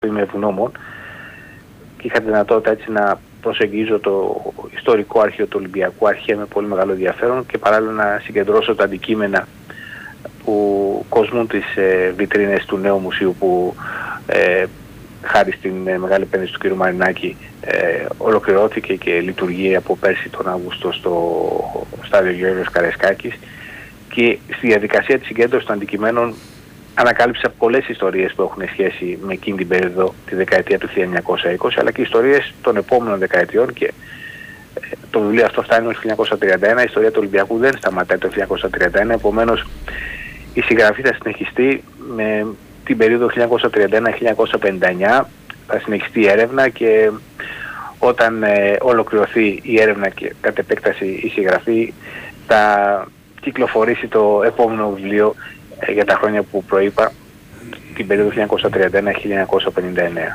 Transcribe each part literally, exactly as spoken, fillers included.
είμαι ευγνώμων και είχα δυνατότητα έτσι να προσεγγίζω το ιστορικό αρχείο του Ολυμπιακού αρχαία με πολύ μεγάλο ενδιαφέρον και παράλληλα να συγκεντρώσω τα αντικείμενα που κοσμούν τις ε, βιτρίνες του νέου μουσείου που ε, χάρη στην ε, μεγάλη επένδυση του κ. Μαρινάκη ε, ολοκληρώθηκε και λειτουργεί από πέρσι τον Αύγουστο στο στάδιο Γεώργιος Καραϊσκάκης, και στη διαδικασία της συγκέντρωσης των αντικειμένων ανακάλυψα πολλές ιστορίες που έχουν σχέση με εκείνη την περίοδο, τη δεκαετία του χίλια εννιακόσια είκοσι, αλλά και ιστορίες των επόμενων δεκαετιών, και το βιβλίο αυτό φτάνει ως χίλια εννιακόσια τριάντα ένα, η ιστορία του Ολυμπιακού δεν σταματάει το χίλια εννιακόσια τριάντα ένα, επομένως η συγγραφή θα συνεχιστεί με την περίοδο χίλια εννιακόσια τριάντα ένα με χίλια εννιακόσια πενήντα εννιά, θα συνεχιστεί η έρευνα, και όταν ε, ολοκληρωθεί η έρευνα και κατ' επέκταση η συγγραφή, θα κυκλοφορήσει το επόμενο βιβλίο ε, για τα χρόνια που προείπα, την περίοδο χίλια εννιακόσια τριάντα ένα με χίλια εννιακόσια πενήντα εννιά.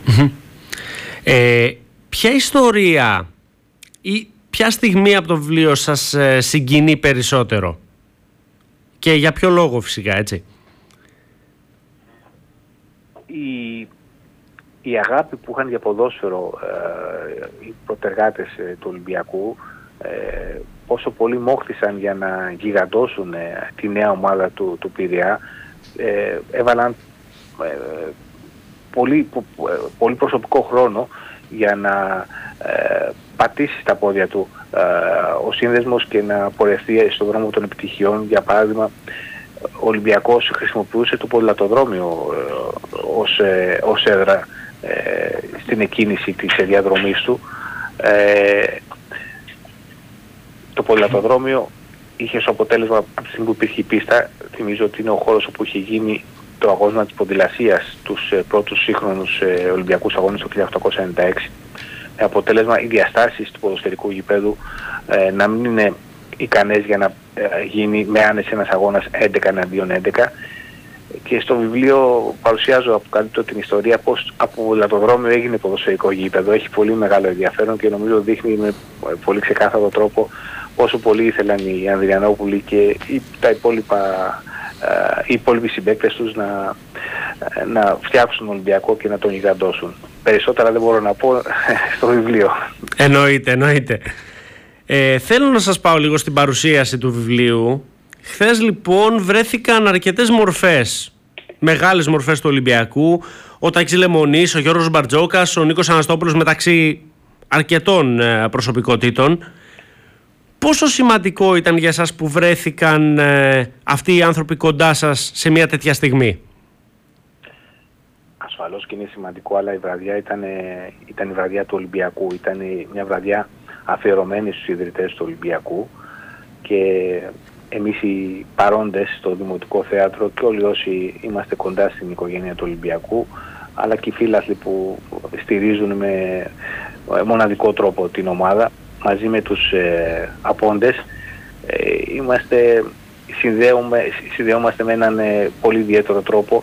Ε, ποια ιστορία ή ποια στιγμή από το βιβλίο σας ε, συγκινεί περισσότερο και για ποιο λόγο, φυσικά, έτσι? Η, η αγάπη που είχαν για ποδόσφαιρο ε, οι προτεργάτες ε, του Ολυμπιακού, ε, πόσο πολύ μόχθησαν για να γιγαντώσουν ε, τη νέα ομάδα του, του Πειραιά, ε, έβαλαν ε, πολύ, πολύ προσωπικό χρόνο για να ε, πατήσει στα πόδια του ε, ο σύνδεσμος και να πορευτεί στον δρόμο των επιτυχιών. Για παράδειγμα, ο Ολυμπιακός χρησιμοποιούσε το ποδηλατοδρόμιο ε, ως, ε, ως έδρα ε, στην εκκίνηση της διαδρομής του. Ε, το ποδηλατοδρόμιο είχε ως αποτέλεσμα, από τη στιγμή που υπήρχε η πίστα, θυμίζω ότι είναι ο χώρος όπου είχε γίνει το αγώνα της ποδηλασίας, τους ε, πρώτους σύγχρονους ε, Ολυμπιακούς αγώνες το χίλια οκτακόσια ενενήντα έξι, με αποτέλεσμα οι διαστάσεις του ποδοσφαιρικού γηπέδου ε, να μην είναι ικανές για να ε, γίνει με άνεση ένας αγώνας έντεκα εναντίον έντεκα. Και στο βιβλίο παρουσιάζω, αποκαλύπτω την ιστορία πως από λατοδρόμιο έγινε ποδοσφαιρικό γήπεδο. Έχει πολύ μεγάλο ενδιαφέρον και νομίζω δείχνει με πολύ ξεκάθαρο τρόπο πόσο πολύ ήθελαν οι Ανδριανόπουλοι και οι, τα υπόλοιπα, ε, οι υπόλοιποι συμπαίκτες τους να, ε, να φτιάξουν τον Ολυμπιακό και να τον γιγαντώσουν. Περισσότερα δεν μπορώ να πω στο βιβλίο. Εννοείται, εννοείται. Ε, θέλω να σας πάω λίγο στην παρουσίαση του βιβλίου. Χθες λοιπόν βρέθηκαν αρκετές μορφές, μεγάλες μορφές του Ολυμπιακού. Ο Τάκης Λεμονής, ο Γιώργος Μπαρτζόκας, ο Νίκος Αναστόπουλος, μεταξύ αρκετών ε, προσωπικότητων. Πόσο σημαντικό ήταν για σας που βρέθηκαν ε, αυτοί οι άνθρωποι κοντά σας σε μια τέτοια στιγμή? Ασφαλώς και είναι σημαντικό, αλλά η βραδιά ήταν, ήταν η βραδιά του Ολυμπιακού. Ήταν μια βραδιά αφιερωμένη στους ιδρυτές του Ολυμπιακού, και εμείς οι παρόντες στο Δημοτικό Θέατρο και όλοι όσοι είμαστε κοντά στην οικογένεια του Ολυμπιακού, αλλά και οι φίλαθλοι που στηρίζουν με μοναδικό τρόπο την ομάδα, μαζί με τους ε, απόντες, ε, είμαστε, συνδέουμε, συνδέομαστε με έναν ε, πολύ ιδιαίτερο τρόπο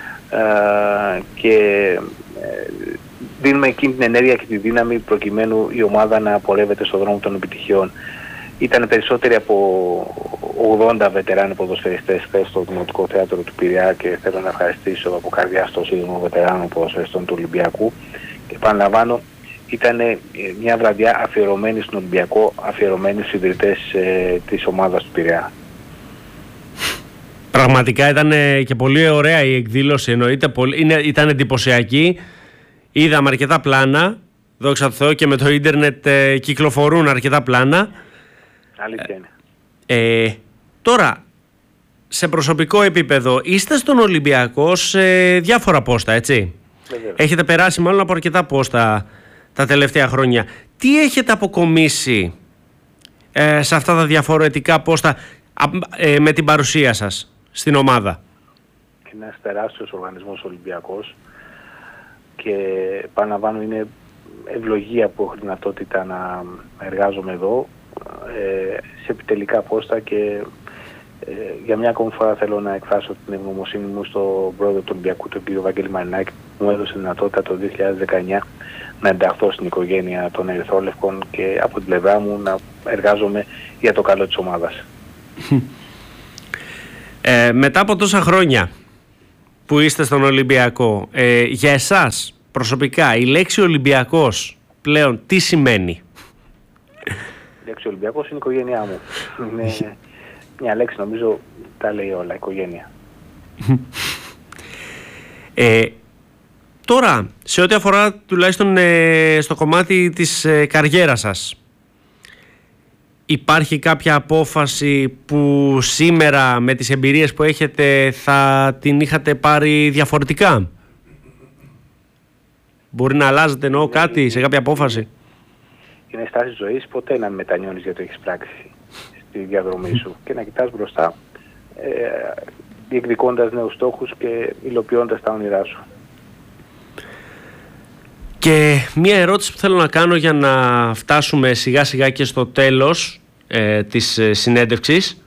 ε, και ε, δίνουμε εκείνη την ενέργεια και τη δύναμη προκειμένου η ομάδα να πορεύεται στον δρόμο των επιτυχιών. Ήταν περισσότεροι από ογδόντα βετεράνοι ποδοσφαιριστές χθες στο Δημοτικό Θέατρο του Πειραιά, και θέλω να ευχαριστήσω από καρδιά στο Σύνδεσμο Βετεράνων Ποδοσφαιριστών του Ολυμπιακού. Και επαναλαμβάνω, ήταν μια βραδιά αφιερωμένη στον Ολυμπιακό, αφιερωμένη στους ιδρυτές ε, της ομάδας του Πειραιά. Πραγματικά ήταν και πολύ ωραία η εκδήλωση, εννοείται, είναι, ήταν εντυπωσιακή. Είδαμε αρκετά πλάνα, δόξα τω Θεώ, και με το ίντερνετ ε, κυκλοφορούν αρκετά πλάνα. Αλήθεια είναι. Ε, τώρα, σε προσωπικό επίπεδο, είστε στον Ολυμπιακό σε διάφορα πόστα, έτσι? Βεβαίως. Έχετε περάσει μάλλον από αρκετά πόστα τα τελευταία χρόνια. Τι έχετε αποκομίσει ε, σε αυτά τα διαφορετικά πόστα ε, με την παρουσία σας στην ομάδα? Ένας τεράστιος οργανισμός Ολυμπιακός, και επαναλαμβάνω, είναι ευλογία που έχω δυνατότητα να εργάζομαι εδώ ε, σε επιτελικά πόστα, και ε, για μια ακόμη φορά θέλω να εκφράσω την ευγνωμοσύνη μου στον πρόεδρο του Ολυμπιακού, τον κύριο Βαγγέλη Μαρινάκη, που μου έδωσε δυνατότητα το δύο χιλιάδες δεκαεννιά να ενταχθώ στην οικογένεια των Ερυθρόλευκων και από την πλευρά μου να εργάζομαι για το καλό της ομάδας. Ε, μετά από τόσα χρόνια, που είστε στον Ολυμπιακό. Ε, για εσάς προσωπικά η λέξη Ολυμπιακός πλέον τι σημαίνει? Η λέξη Ολυμπιακός είναι η οικογένειά μου. Είναι μια λέξη, νομίζω τα λέει όλα, οικογένεια. ε, τώρα, σε ό,τι αφορά τουλάχιστον ε, στο κομμάτι της ε, καριέρας σας, υπάρχει κάποια απόφαση που σήμερα με τις εμπειρίες που έχετε θα την είχατε πάρει διαφορετικά? Μπορεί να αλλάζετε εννοώ κάτι σε κάποια απόφαση? Είναι στάση ζωής, ποτέ να μετανιώνεις για το έχεις πράξει στη διαδρομή σου και να κοιτάς μπροστά, ε, διεκδικώντας νέους στόχους και υλοποιώντας τα όνειρά σου. Και μία ερώτηση που θέλω να κάνω για να φτάσουμε σιγά σιγά και στο τέλος ε, της ε, συνέντευξης.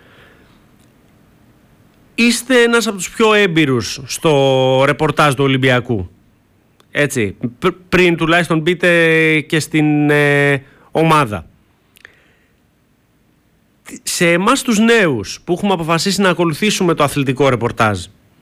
Είστε ένας από τους πιο έμπειρους στο ρεπορτάζ του Ολυμπιακού. Έτσι, π, πριν τουλάχιστον μπείτε και στην ε, ομάδα. Σε εμάς τους νέους που έχουμε αποφασίσει να ακολουθήσουμε το αθλητικό ρεπορτάζ,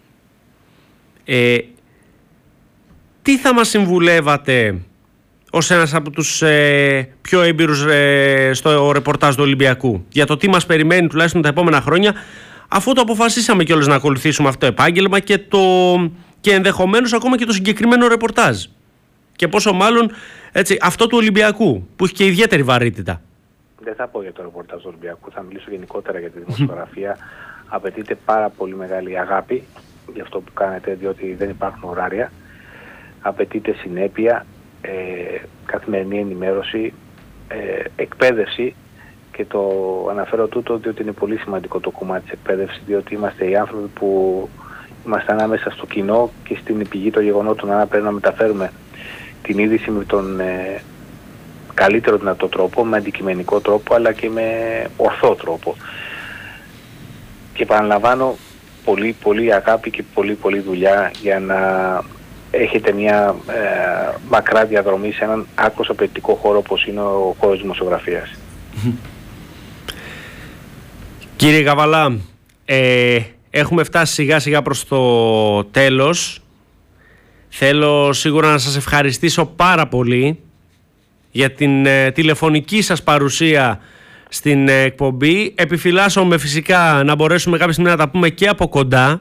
ε, τι θα μας συμβουλεύατε ως ένας από τους ε, πιο έμπειρους ε, στο ρεπορτάζ του Ολυμπιακού για το τι μας περιμένει τουλάχιστον τα επόμενα χρόνια, αφού το αποφασίσαμε κιόλας να ακολουθήσουμε αυτό το επάγγελμα και, το, και ενδεχομένως ακόμα και το συγκεκριμένο ρεπορτάζ, και πόσο μάλλον έτσι, αυτό του Ολυμπιακού που έχει και ιδιαίτερη βαρύτητα? Δεν θα πω για το ρεπορτάζ του Ολυμπιακού, θα μιλήσω γενικότερα για τη δημοσιογραφία. Απαιτείται πάρα πολύ μεγάλη αγάπη για αυτό που κάνετε, διότι δεν υπάρχουν ωράρια. Απαιτείται συνέπεια, ε, καθημερινή ενημέρωση, ε, εκπαίδευση, και το αναφέρω τούτο διότι είναι πολύ σημαντικό το κομμάτι της εκπαίδευσης, διότι είμαστε οι άνθρωποι που είμαστε ανάμεσα στο κοινό και στην πηγή των γεγονότων, άρα πρέπει να μεταφέρουμε την είδηση με τον ε, καλύτερο δυνατό τρόπο, με αντικειμενικό τρόπο, αλλά και με ορθό τρόπο. Και επαναλαμβάνω, πολύ πολύ αγάπη και πολύ πολύ δουλειά για να έχετε μια ε, μακρά διαδρομή σε έναν άκρως απαιτητικό χώρο όπως είναι ο χώρος δημοσιογραφίας. Κύριε Γαβαλά, ε, έχουμε φτάσει σιγά σιγά προς το τέλος. Θέλω σίγουρα να σας ευχαριστήσω πάρα πολύ για την ε, τηλεφωνική σας παρουσία στην ε, εκπομπή. Επιφυλάσσομαι φυσικά να μπορέσουμε κάποια στιγμή να τα πούμε και από κοντά.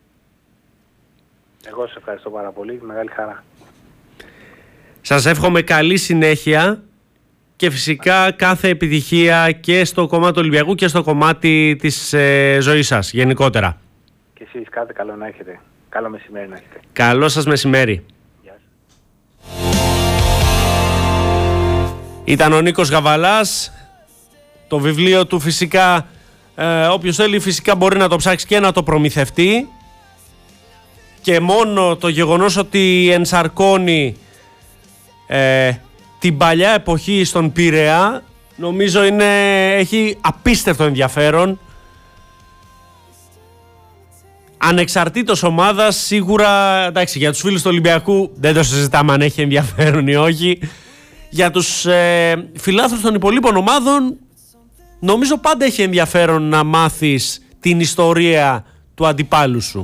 Εγώ σας ευχαριστώ πάρα πολύ, μεγάλη χαρά. Σας εύχομαι καλή συνέχεια και φυσικά κάθε επιτυχία και στο κομμάτι του Ολυμπιακού και στο κομμάτι της ε, ζωής σας γενικότερα. Και εσείς κάθε καλό να έχετε. Καλό μεσημέρι να έχετε. Καλό σας μεσημέρι. Γεια σας. Ήταν ο Νίκος Γαβαλάς. Το βιβλίο του φυσικά, ε, όποιος θέλει φυσικά μπορεί να το ψάξει και να το προμηθευτεί. Και μόνο το γεγονός ότι ενσαρκώνει ε, την παλιά εποχή στον Πειραιά, νομίζω είναι, έχει απίστευτο ενδιαφέρον. Ανεξαρτήτως ομάδας, σίγουρα, εντάξει, για τους φίλους του Ολυμπιακού δεν το συζητάμε αν έχει ενδιαφέρον ή όχι. Για τους ε, φιλάθλους των υπολείπων ομάδων, νομίζω πάντα έχει ενδιαφέρον να μάθεις την ιστορία του αντιπάλου σου.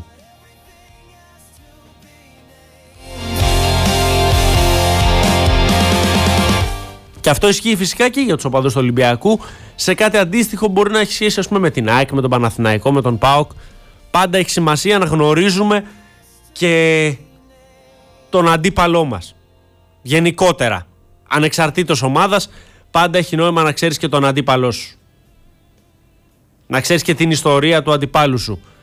Και αυτό ισχύει φυσικά και για τους οπαδούς του Ολυμπιακού. Σε κάτι αντίστοιχο μπορεί να έχει σχέση, ας πούμε, με την ΑΕΚ, με τον Παναθηναϊκό, με τον ΠΑΟΚ. Πάντα έχει σημασία να γνωρίζουμε και τον αντίπαλό μας. Γενικότερα, ανεξαρτήτως ομάδας, πάντα έχει νόημα να ξέρεις και τον αντίπαλό σου. Να ξέρεις και την ιστορία του αντιπάλου σου.